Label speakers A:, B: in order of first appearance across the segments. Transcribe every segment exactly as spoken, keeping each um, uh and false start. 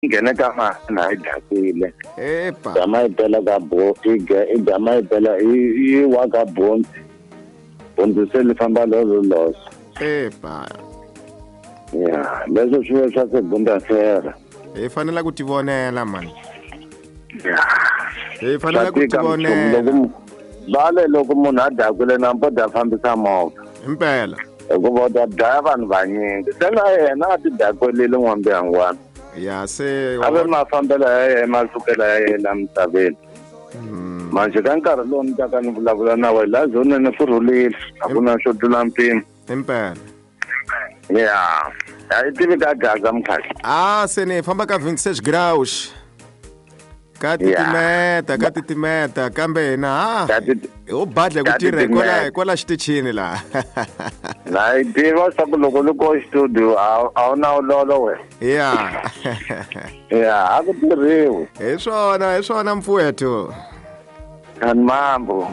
A: ngene kama na idakile
B: epa
A: gama iphela kabo ige igama iphela iwa kabond bonke selifamba lozo loso
B: epa
A: ya leso shiwe sase bundafera
B: efanele kutivonela man
A: ya
B: efanele kutivonela
A: bale loko munhu adakile nampo dafambisa movha
B: impela
A: hikuva ta dlaya vanhu vanyingi se na yena a ti dakwelile n'wambi hangwana
B: ya se
A: a ve mafambelo ya yena masukela ya yena misaveni manje ka nkarhi lowu ni taka ni vulavula na wena la zonene ku rhulile a ku na xo tlula mpimo
B: impela
A: ya a yi tivi ka gaza mkhathi
B: ah se ni famba ka twenty-six graus ka titimeta ka titimeta kambe na ha u badle ku tirha kwala kwala xitichini la
A: la yi tiva swa ku loko ni ko studio a wu na ulolo we
B: ya
A: ya a ku tirhiwi
B: hi swona hi swona mfowethu
A: ani mambo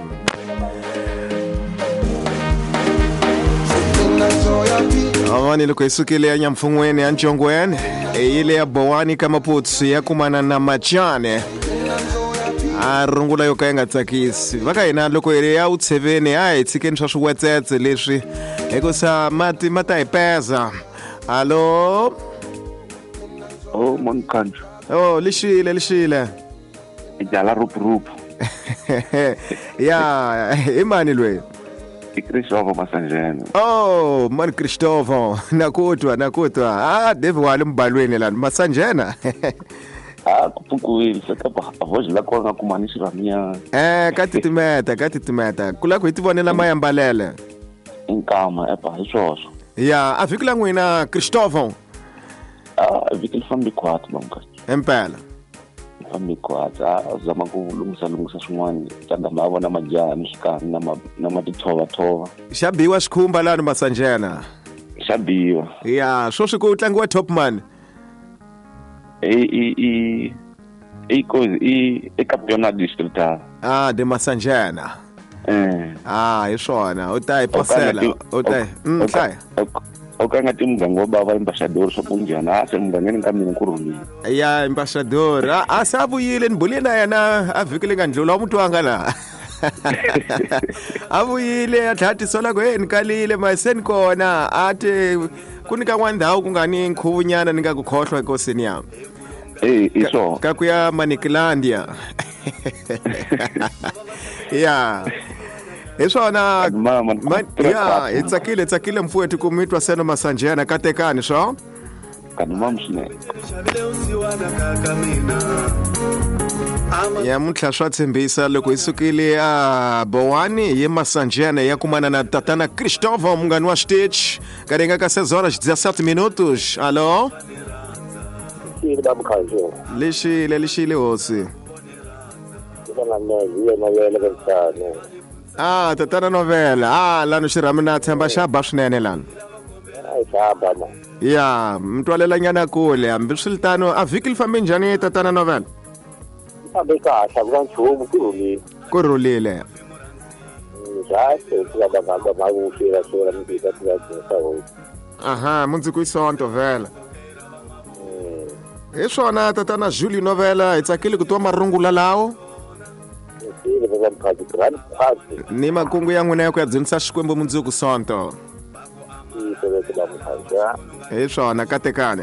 B: avani loko hi sukile ya nyamfungweni ya Njongweni ile ya Bowani ka Maputsi ya kumana na Machane a rungula yo ka yi nga tsakisi va ka hina loko hi ri ya utsheveni a hi tshikeni swa swiwetsetse leswi hikusa mati ma ta hi peza hallo
A: oh Monkandla
B: oh lixile lixile
A: ijala rupurupu
B: ya hi mani lweyi
A: Christopher Masanjena
B: oh man Christopher nakutwa nakutwa ah David wale mbalweni la Masanjena
A: ah kupukuwile sekapa avozi la kona kumanisi va miya
B: eh katitimeta katitimeta kula ku hitivonela mayambalele
A: inkama epa hishoso
B: ya avikila n'wina Christopher
A: ah vikil fambi kwat bonka
B: empela
A: fambi kwat ah zama ku lungisa lungisa swin'wana tanda ma vona majani xikani na na matithova thova
B: xabiwa xikhumba lana Masanjena
A: xabiwa
B: ya swo swi ku tlangiwa top man
A: e e e e ko e e campeonato distrital
B: ah de Masanjena
A: eh
B: ah hi swona u ta hi posela u ta mm hlaya
A: okanga timuganga baba ambassador swa kunjana ase mugangeni ka mina ku rhulile
B: ya ambassador a savuyile ni bule na yena a vikile nga ndlula wa mutwanga la avuyile athati sola kweni kalile maseni kona ate kunika n'wandhawu ku nga ni nkhuvunyana ni nga ku khohlwa ekosini yami
A: eh iso
B: ka ku ya Manikilandia ya hi swona ya hi tsakile tsakile mfowethu ku mitwa seno Masanjena katekani swo
A: kanuma msine
B: ya mutla swa tshembisa loko hi sukile a Bowani hi Masanjena ya kumana na tatana Christopher mungani wa stage karenga ka six horas dezessete minutos allo
A: Lixile bamkhajo
B: lixile lixile hosi
A: kana nezi yena yele katsane
B: ah tatana novela ah lano xirhami na tshemba xa ba swinene lana
A: ai saba ma
B: ya mtwalela nyana kule hambi swilitano a vhiki lifambe njhani tatana novela
A: fambe kahle ku nchumu ku rhulile
B: ku rhulile
A: jahle ku ba ba ba ku fira sura mbita ku ya ho
B: aha mundzi ku isonto vela hi swona tatana Julie novela hi tsakile ku twa marungula lawo ni makungu ya n'wina ya ku ya dzunisa xikwembu mundzuku sonto hi swona katekane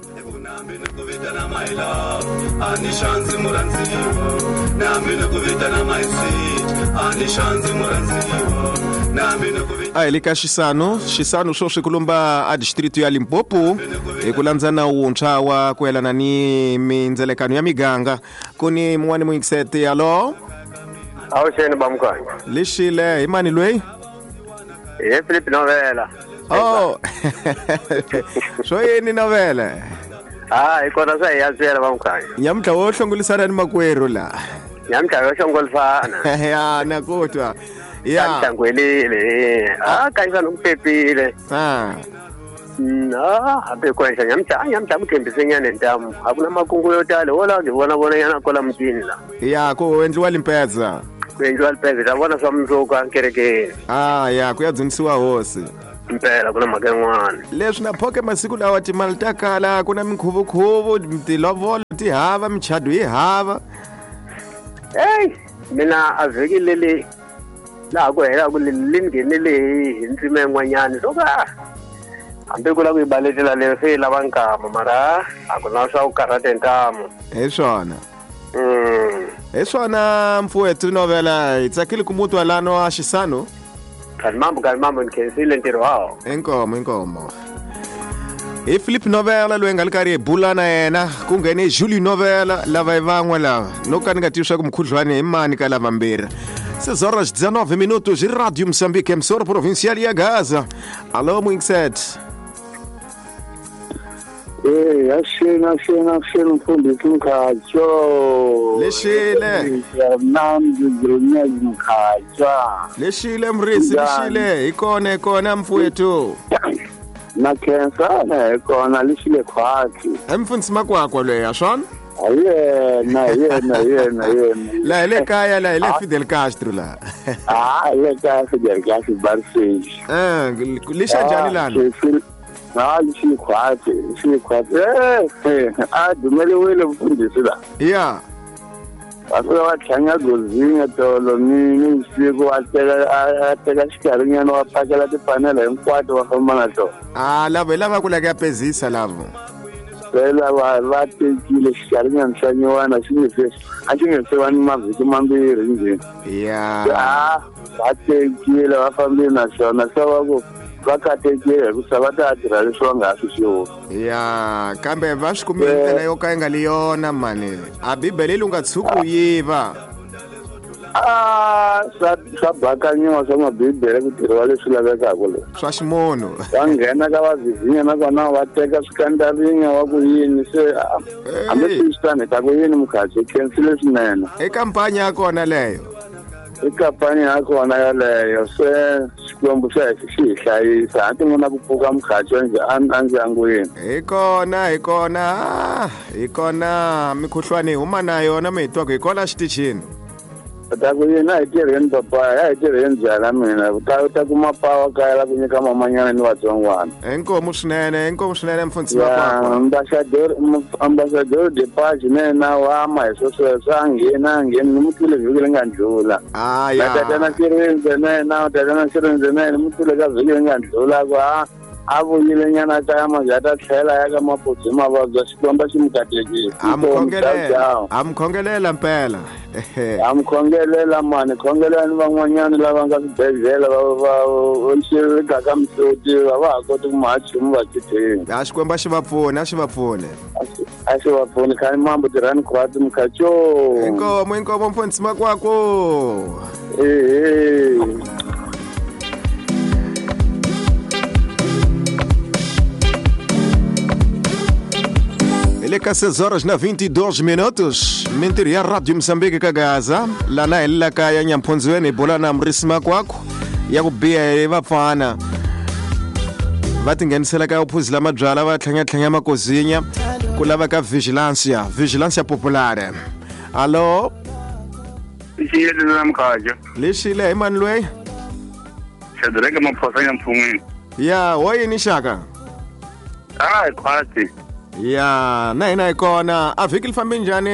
B: a hi le ka xisanu xisanu swo swi kulumba a district ya Limpopo hi ku landza na wuntshwa wa ku yelana ni mindzelekano ya miganga ku ni mun'wani muyingiseti yalo
A: awu xeni bamkanya
B: lixile hi mani lweyi
A: hi Philip Novela
B: oh swo yini novela
A: ah hi kona swa hi ya byela bamkanya
B: nyamhla wo hlongolisana ni makwerhu la
A: nyamhla yo hlongolisana
B: ya nakutwa ya
A: hlangwelile ah kayisa nokupepile
B: ah
A: na abe kwensha nyamhla nyamhla mukembise nyane ntamu akuna makungu yo tala wala ngibona bona yana kola mtini la
B: ya ku endliwa limpedza
A: ku endliwa limpedza tabona swa mundzuku ankerekeni
B: ah ya ku ya dzunisiwa hosi
C: impela kuna mhaka yin'wana.
B: Leswi na phoke masiku lawa timali ta kala ku na minkhuvo-khuvo, tilovolo ti hava, michado yi hava.
C: Hey, mina avhiki leli laha ku helaku li nghenile hi ndzima yin'wanyani so ka hambi ku la ku yi baletela leyo se yi lava nkama mara a ku na swa ku karhate ntamu.
B: Hi swona.
C: Mm.
B: Hi swona mfowethu Novela, hi tsakile ku mutwa lano wa xisano.
C: Kalimambo kalimambo ni khensile ntirho wawo.
B: Inkomo inkomo. Hi Philip Novela loyi nga li karhi hi bula na yena ku nghene Julie Novela lava van'we lava no ka ni nga tivi swa ku mukhuhlwana hi mani ka lava mbirhi. seis horas dezenove minutos de Rádio Moçambique, emissora provincial ya Gaza. Alô, Moinset.
A: Eh, ashena ashena ashena mfundisi Mkhatsho.
B: Leshile.
A: Nandi Grunez Mkhatsha.
B: Leshile mrisi, leshile. Ikone ikone mfowethu.
A: Na kensa na ikona leshile khwati.
B: Emfundisi makwakwa loya shona?
A: Ayena yena yena yena.
B: La ile kaya la ile Fidel Castro la.
A: Ah, ile kaya Fidel Castro Barcelona.
B: Eh, lisha njani lana?
A: Na lishile khwati, lishile khwati. Eh, ah dumele wele mfundisi la.
B: Yeah.
A: Afika wathanya gozinga tolo ni ni siku ateka ateka xikarinyana wa phakela tipanela hinkwato wa famba na tona.
B: Ah, lava lava ku la ku ya pezisa lavo.
A: Phela va va tekile xikarinyana xa nyuwana xi nge se a xi nge se va ni mavhiki mambirhi njhe.
B: Yeah.
A: Ah, va tekile va fambile na xona se va ku va katekile hikuva va ta tirha leswi va nga swi xona.
B: Yeah, kambe va swi kumile ndlela yo ka yi nga li yona mani. A Bibele lu nga tshuku yiva.
A: Ah, swa swa bakanyiwa swa mabibele ku tirhiwa leswi lavekaka le.
B: Swa ximunhu.
A: Va nghena ka vavivinya na kona va teka swikandarinya wa ku yini se hambi kristani ta ku yini Mkhatsho khensile swinene.
B: I kampani ya kona leyo.
A: I kampani ya kona yaleyo se xikwembu xa hi xi hi hlayisa a ti n'wana ku pfuka Mkhatsho nje a ndyangwini.
B: Hi kona hi kona hi kona mikhuhlwana hi huma na yona mi hi twaku hi kona xitichini.
A: Ta ku yini a hi tirheni papa a hi tirheni byala mina ta ta kuma pawa kaya la ku nyika mamanyana ni vatsongwana.
B: Inkomo swinene inkomo swinene mfundisi makwakwa.
A: Ambassador ambassador de page nena wa ma hi sweswo a nghena ngheni ni mutile vhiki li nga ndlula.
B: Ah ya.
A: Tata na sirenze nena tata na sirenze nena ni mutile ka vhiki li nga ndlula ku a a vuyile nyana kaya maja ta tlhela ya ka maputsi mavabyi xikomba xi mukatekile.
B: Amkhongelela amkhongelela mpela.
A: Amkhongelela mani khongelani van'wanyana lava nga swibedhlele va va xirika ka mhloti va va ha koti ku machumu va tithini.
B: A xikwembu xi va pfuna a xi va pfune.
A: A xi va pfuni khani mambo tirhani khwati Mkhatsho.
B: Inkomo inkomo mfundisi makwakwa.
A: Eh eh.
B: Ele ka seis horas na vinte e dois minutos. Mintirho ya Rádio Moçambique ka Gaza. Lana hi la kaya Nyampfunziweni hi bula na murisi makwakwa ya ku biha hi vafana. Va tinghenisela ka uphuzi lama byala va tlhanyatlhanya makozinya ku lava ka vigilancia vigilancia populare. Allo?
A: Lexiyele na Mkhatsho.
B: Lexile hi mani loyi?
A: Shadrack Maphosa Nyampfungwini.
B: Ya, wa yini xaka?
A: Ah, khwati.
B: Ya, na hina hi kona. A vhiki li fambe njhani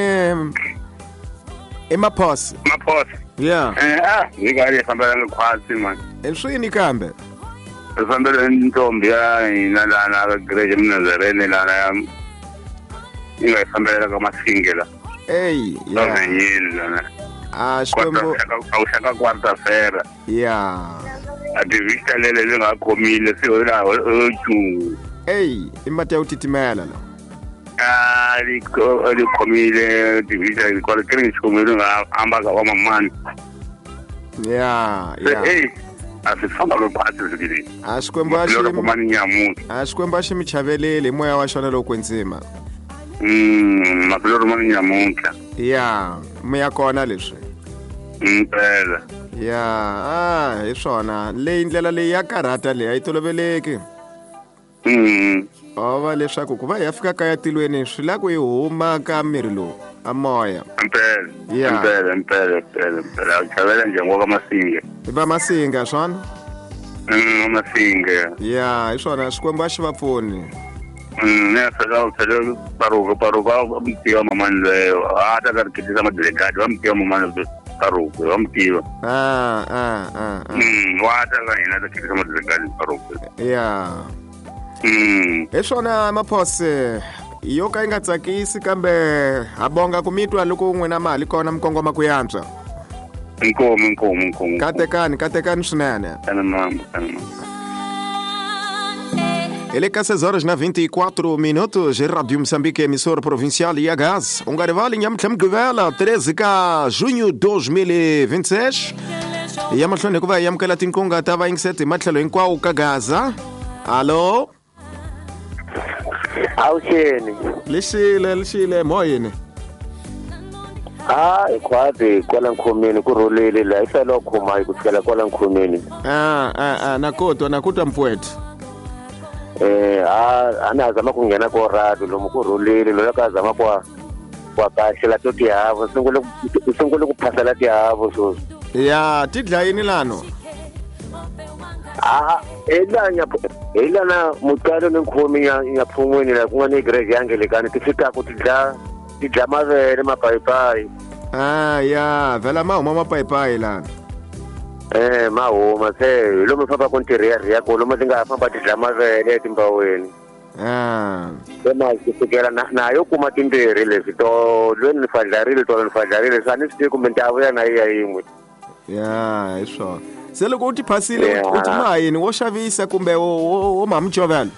B: eMaphosa?
A: Maphosa.
B: Ya.
A: Eh ah, vhiki ri fambela ni khwati man.
B: Eswini kambe?
A: Ri fambela ni ntombi ya hina lana ka Great Nazarene lana ya yi nga fambela ka Masingela.
B: Ey, ya.
A: Na yini lana.
B: Ah, xikwembu
A: au shaka kwarta fera.
B: Ya.
A: A divisa lele le nga khomile se o la o tju.
B: Ey, i mati ya u titimela la.
A: Ah, ri ko ri khomile divisa ri ko ri khomile nga amba ka wa mamani.
B: Ya, ya.
A: Eh, a se famba lo phati zikili.
B: A xikwembu a xi
A: Lo ko mani nyamuti.
B: a xikwembu a xi mi chaveleli moya wa xona loko ndzima.
A: Mm, mapiloro mani nyamuti.
B: Ya, mi ya kona leswi.
A: Impela.
B: Ya, ah, hi swona. Leyi ndlela leyi ya karhata leyi a yi toloveleki.
A: Mm.
B: Ova leswaku ku va hi ya fika kaya tilweni swi la ku hi huma ka miri lowu a moya.
A: Impela.
B: Yeah.
A: Impela, impela, impela, impela. Chavela njengoba Masinga.
B: Hi va Masinga swona?
A: Mm, Masinga.
B: ya hi swona Xikwembu a xi va pfuni.
A: Mm, ne sa sa paruko paruko amtiwa mamani leyo. Ah, ta ka kitisa madelegati amtiwa mamani paruko amtiwa.
B: ah ah ah ah.
A: Mm, wa ta ka ina ta kitisa madelegati paruko.
B: ya
A: Mm.
B: hi swona maphose yo ka yi nga tsakisi kambe ha bonga ku mitwa loko n'wina mali kona mikongoma ku yantswa.
A: Inkomo inkomo inkomo.
B: katekani katekani swinene.
A: Kana mama kana mama.
B: Ele é seis horas na vinte e quatro minutos, Rádio Moçambique, emissora provincial I H S. Um garivali em Amtlam Guvela, treze de junho de dois mil e vinte e seis. E a Matlone Kuva, Yam Kalatin Kunga, estava em sete, Matlalo em Quau Kagaza. Alô?
C: Awusheni.
B: Lishile, lishile, moyene.
C: Ah, ikwadi kwala nkhumini kurulile la isalo khuma ikusikela kwala nkhumini.
B: Ah, ah, ah, nakutwa, nakutwa mpwethu.
C: Eh, ah, anazama kungena ko rado lo mukurulile lo yakazama kwa kwa kahle toti yavo sungule sungule kuphasela ti yavo so.
B: Ya, tidla yini lano?
C: Ah, elanya elana mutalo nenkhumi ya ya phumweni la kungani igreja yangelikani tifika ku tidla tidla mavele mapaipai.
B: Ah, ya, vela ma uma mapaipai lana.
C: Eh, ma huma se lo mo fapa kontiria ria ko lo mo tinga famba tidla mavele timbaweni.
B: Ah.
C: Ema kisikela na na yo kuma timbere lezi to lweni fadlarile to lweni fadlarile sani siti kumentavu ya na iya yimwe.
B: Ya, hi swona. Se loko u ti phasile u ti ma yini wo xavisa kumbe wo mamchovela?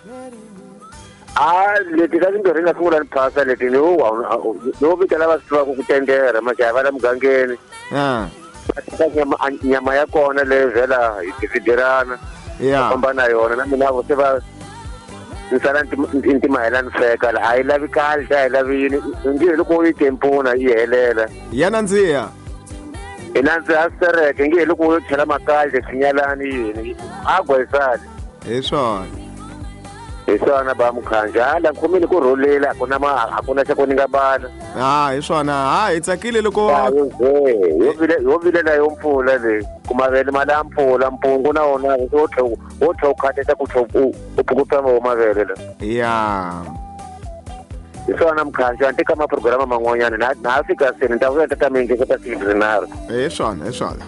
C: Ah, leti ka timbere na sungula ni phasa leti ni wo no vitela va sitwa ku tendera majava la mugangeni.
B: Ah.
C: Nyama nyama ya kona le vela itividerana.
B: Ya.
C: Famba na yona na mina vo se va nsala inti mahelani feka la hayi lavi kahle hayi lavi yini ngiye loko yi tempona yi helela.
B: Ya nandziya.
C: Ina ndzi asereke ngiye loko yo chela makahle sinyalani yini agwesali.
B: Hi swona.
C: Hi swona ba mukhanja la khomini ku rolela kuna ma hakuna xa ku ninga bana.
B: Ah, hi swona. Ha hi tsakile loko
C: yo vile yo vile la yo mpfula le kuma vele mala mpfula mpungu na wona wo tlho wo tlho khateta ku tlho u phukutsa mo mavele la.
B: ya.
C: Hi swona mukhanja antika ma programa man'wanyana na na fika sini ta vuya ta mingi ka ta sizinaro.
B: Hi swona, hi swona.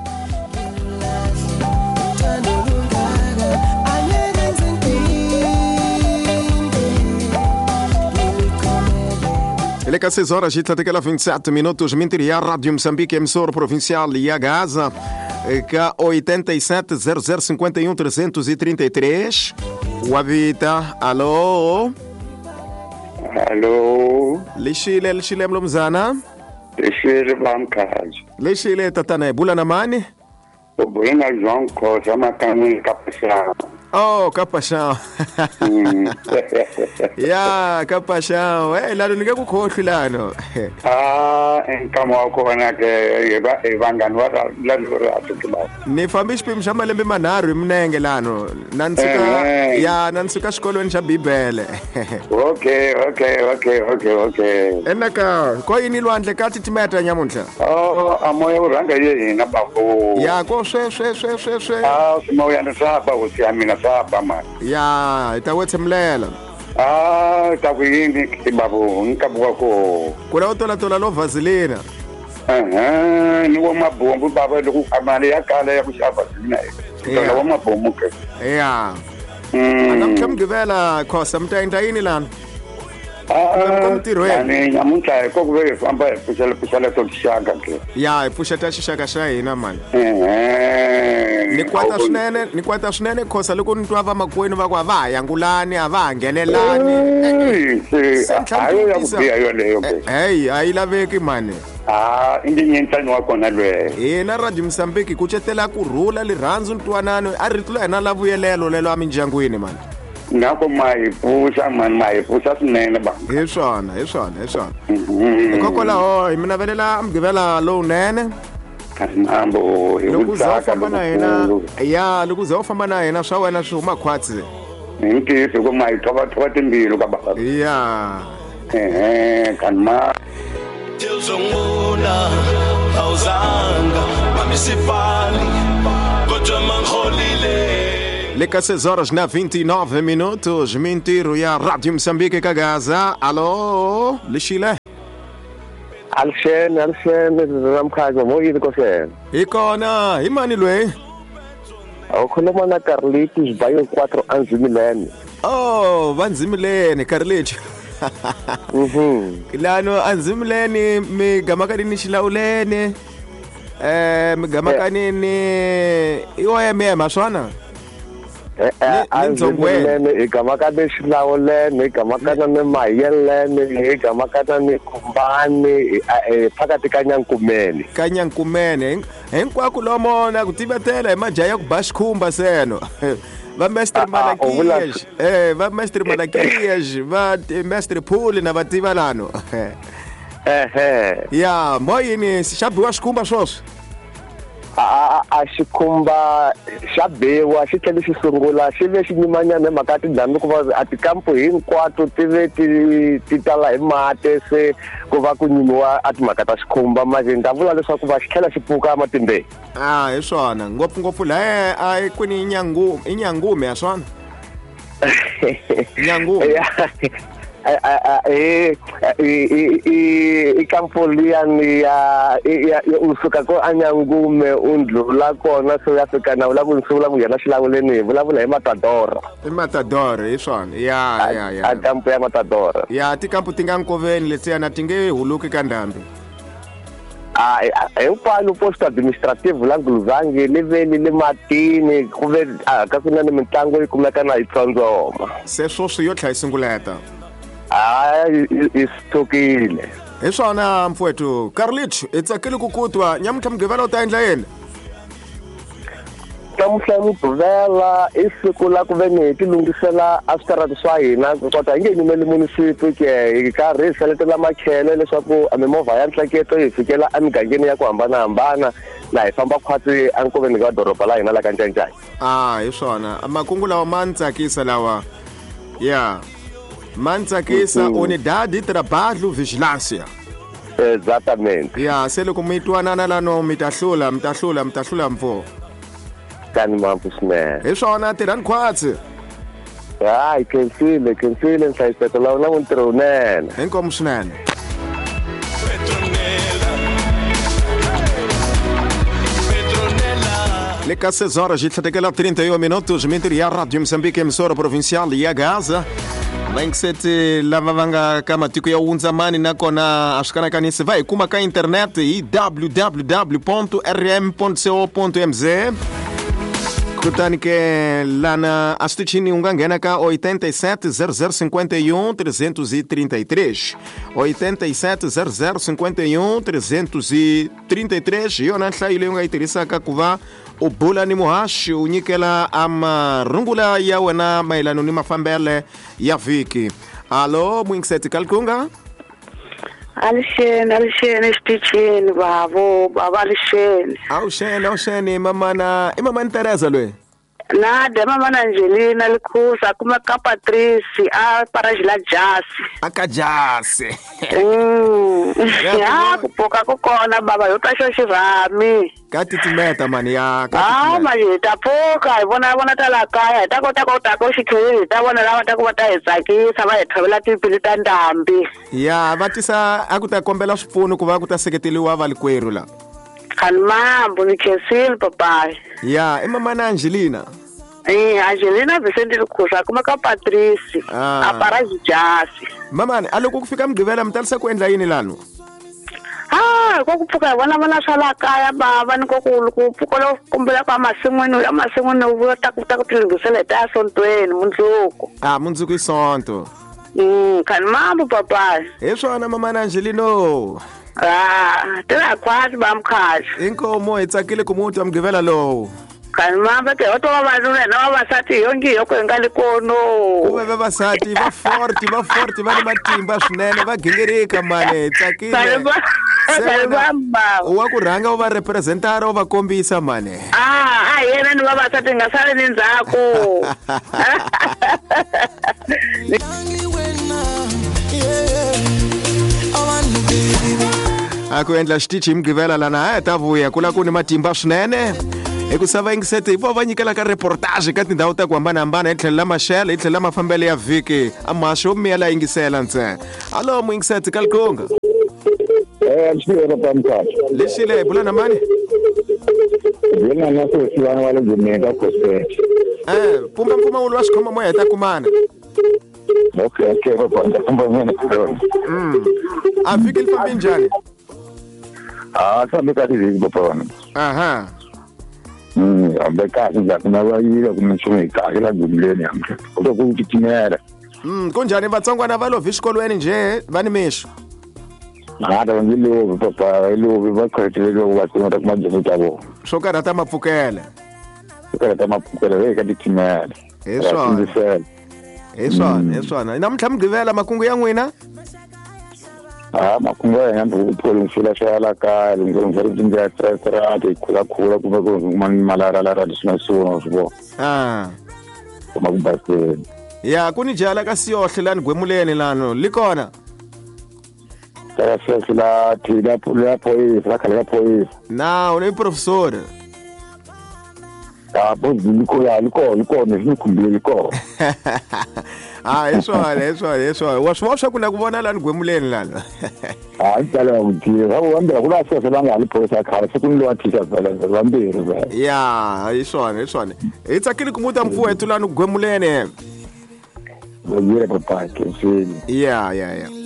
B: Ele é seis horas e trinta e sete minutos. Mentiria, Rádio Moçambique, emissora provincial I H S, K oitenta e sete, zero zero cinquenta e um, trezentos e trinta e três. Wavita, alô?
A: Alô.
B: Lishile, lishile mlomzana?
A: Lishile bamkaji.
B: Lishile tatane, bula na mani?
A: Ubulina João Costa, Macaminho Capachão.
B: Oh, Capachão. Ya, Capachão. Eh, lalo nike kukhohlwe lano.
A: Ah, enkama wakho bana ke evangani wa la lora tukila.
B: Ni fambi xipimi xa malembe manharhu hi minenge lano. Nansika ya nansika xikolweni xa Bibele.
A: Okay, okay, okay, okay, okay.
B: Enaka, ko yini lwandle ka titimeta nyamuntlha?
A: Oh, amoya uranga ye hina bafo.
B: Ya, ko swe swe swe swe swe.
A: Ah, moya nsaba usiamina saba man.
B: Ya, itawetsemlela.
A: Ah, ta ku yini kibabo nkabuka ko.
B: Kula utola tola lo vaselina.
A: Eh, ni wo mabombo baba loku amali yakala ya kushaba sina. Tola wo mabombo ke.
B: Ya.
A: Mm.
B: Anamkhamgivela khosa mtayinta yini lana?
A: Ah, ani nyamuntlha ko ku ve famba pusela pusela to xaka ke.
B: Ya, ipusha ta xixaka xa hina mani.
A: Eh.
B: Ni kwata swinene, ni kwata swinene khosa loko ni twa va makwenu va ku a va ha yangulani, a va ha nghenelani.
A: Ayo ya ku biya yo leyo ke.
B: Hey, a yi laveki mani.
A: Ah, indi nyentani wa kona lwe.
B: Hina Radio Moçambique kucetela kurhula lirhandzu ntwanano a ri tula hina la vuyelelo lelo a mindyangwini mani.
A: Nako mai pusha man mai pusha swinene ba.
B: Hi swona, hi swona, hi swona. Hikokwalaho hi mi navelela mgivela lowunene.
A: Mambo
B: loko za u famba na hina ya loko za u famba na hina swa wena swi huma khwatsi.
A: Ntiyiso ko mai thova thova timbilu ka baba.
B: Ya.
A: Eh, kanma.
D: Tilzonguna, Hauzanga, Mamisipali, Kodwa mangholile.
B: Le dezesseis horas na vinte e nove minutos. Mintiru ya Rádio Moçambique Kagaza. Alô, Lishile.
D: Alshen, Alshen, ramkhazo moyini koshen.
B: Ikona, imani lwe.
D: Ukhuluma na Carlitos bayo quatro Anzimilene.
B: Oh, Vanzimilene, Carlitos.
D: Mhm.
B: Lano Anzimilene mi gamakani shilawulene. Eh, mi gamakani ni iwaya mema swana.
D: Anzimilene igamakani shilawulene, igamakana ne mayelene, igamakana ne kumbani, phakathi kanyankumene.
B: Kanyankumene. Hinkwako lomona kutibatela emajaya kubashikhumba seno. Va mestre Malaquias, eh, va mestre Malaquias, va mestre Puli na vativa lano.
D: Eh eh.
B: Ya, moyini xabiwa xikhumba swoswo.
D: A a xikhumba xa bewa xi tlhela xi sungula xi ve xi nyimanyana mhaka tidambi ku va a tikampu hinkwato ti ve ti ti tala hi mati se ku va ku nyimiwa a timhaka ta xikhumba manje ni ta vula leswaku va xi tlhela xi pfuka matimbeni.
B: Ah, hi swona ngopfungopfu laha a i kwini inyangume inyangume ya swona. Inyangume.
D: eh i kampo liyani ya usuka ko anyangume undlula kona so ya fika na ula kunsula ku yana xilawuleni vulavula hi Matadora.
B: I Matadora hi swona. Ya ya ya.
D: A kampo ya Matadora.
B: Ya tikampu tingankoveni letsiyana tinge huluki ka ndhambi.
D: Ah, hinkwalo posto administrative la Nguluvhangi li ve le matini ku ve ka ku na ni mitlangu yi kumeka na Itsondzoma.
B: Se swoswo yo tlha isunguleta.
D: Ah, isitokile.
B: Hi swona mfowethu. Carlitos, itsakile ku kutwa nyamutlha mugivela u ta endla yini?
D: Namuhla mugivela i siku la ku ve ni ti lungisela a switarata swa hina kota hi nge nyimeli municipio ke hi karhi hi seletela makhele leswaku a mimovha ya ntlaketo hi fikela emigangeni ya ku hambanahambana laha hi famba khwatsi enkoveni ka doroba la hina la ka Ncancane.
B: Ah, hi swona makungu lawa ma ni tsakisa lawa. Ya, ma ni tsakisa unidade trabalho vigilância.
D: Exatamente.
B: Ya, se loko mi twanana lano mi ta hlula mi ta hlula mi ta hlula mfo.
D: Kani mampu swinene.
B: Hi swona tirhani khwatsi.
D: Hayi khensile khensile nhlayiseko lawa na muntirho wunene.
B: Inkomu swinene. Le dezesseis horas e trinta e um minutos, Mintiru ya Rádio Moçambique, emissora provincial ya Gaza. Vem que sete lava vanga kama tiko ya unzamani nakona ashikanakanisi vai kuma ka internet i w w w ponto r m ponto co ponto m z. Kutani ke lana astuchini ungangena ka oitenta e sete zero zero cinquenta e um trezentos e trinta e três oitenta e sete zero zero cinquenta e um trezentos e trinta e três yona nhlayo leyi u nga yi tirhisaka ku va u bula ni muhaxi u nyikela amarungula ya wena mayelano ni mafambele ya vhiki. Allo muingiseti Kalkunga.
E: Alisheni alisheni esitichini babo baba alisheni.
B: Awusheni awusheni mamana imamani Teresa lwe.
E: Nada mama Angelina likhusa kuma ka Patrice a parajila jasi.
B: Aka jasi.
E: Mm. Ya kupoka kokona baba yotasho shirami.
B: Kati timeta mani ya kati.
E: Ah manje tapoka ibona ibona tala kaya takota kota ko shikheli tabona lava takuva ta hetsakisa va hethavela tipili ta ndhambi.
B: Ya vatisa akuta kombela swipfuno ku va ku ta seketeliwa valikweru la.
E: Kalmambo ni Kesil papa.
B: Ya imamana Angelina.
E: Eh Angelina Vicente likhusa kuma ka Patrice a parajasi.
B: Mamani aloko kufika mgivela mtalisa ku endla yini lano?
E: Ah, ko kupfuka vona vona swa kaya baba ni ko ku ku pfukolo kumbela kwa masin'wini ya masin'wini u ta ku ta ku tilungisela ta sontweni mundzuku.
B: Ah, mundzuku isonto.
E: Mm, Kalmambo papa.
B: Hi swona mamana Angelino.
E: Ah, tira kwati bamkhazi.
B: Inkomo itsakile kumutwa mgivela lo.
E: Kalmambo ke otwa vanuna na vavasati yonke yoko engalikono.
B: Kuve vavasati va forti va forti va ni matimba swinene va gingerika mane itsakile.
E: Kalmamba.
B: Wa ku rhanga u va representara u va kombisa mane.
E: Ah, ah yena ni vavasati ngasale ni ndzhaku.
B: Aku endla xitichi mgivela lana ta vuya kula ku ni matimba swinene hi ku sava yingisete hi vo va nyikela ka reportage ka tindhawu ta ku hambanahambana hi tlhelo la maxelo hi tlhelo la mafambelo ya vhiki a maxa yo miyela yingisela ntsena. Alo muyingisete ka Likhonga.
D: Eh, sure pa mkhathi.
B: Lexile hi bula na mani?
D: Yena na so siwana wale Dzumeka Gospel.
B: Eh, pumba mpfumawulo wa swikhoma moya hi ta kumana.
D: Okay, okay, pa ndafamba mwene kona.
B: Mm. A vhiki li fambi njhani?
D: Ah, fambe kahle vhiki papa.
B: Aha.
D: Mm, ambe kahle la kuna va yile ku minchumu kahle la Dzumleni amke. Kuto ku titimela.
B: Mm, kunjani vatsongwana va lovhi xikolweni nje vani mixo?
D: Ngada ngilo papa ilo va khwetile lo va tsona ta majeni ta vo.
B: Swo karhata mapfukela.
D: Swo karhata mapfukela ve ka titimela.
B: Hi swona. Hi swona, hi swona. Namuntlha mugqivela makungu ya n'wina?
D: Ah, makungu ya hina ku pholo mfila swa la ka lungu mfela tinja tsara ti khula khula ku va ku malara la ra disina so swo.
B: Ah.
D: Kuma ku base.
B: Ya kuni jala ka siyohle lani Gwemuleni lano likona?
D: Tara sila tida pula poi la kala poi.
B: Na une professor.
D: Ah, bo liko ya liko liko ne kumbili liko.
B: Ah, eso vale, eso vale, eso vale. Waswasha kuna kubona lani Gwemuleni lana.
D: Ah, tsala ukuthi habo wambela kula sese la ngali poi sa khala sekunlo wathisa phela ngambiri ba.
B: Ya, isona, isona. Itsakile kumuta mfowethu lani Gwemuleni.
D: Ngiyele papa ke sini.
B: Yeah, yeah, yeah.